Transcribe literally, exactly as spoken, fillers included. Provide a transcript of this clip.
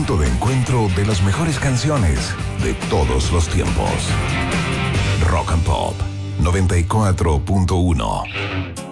punto de encuentro de las mejores canciones de todos los tiempos. Rock and Pop noventa y cuatro punto uno.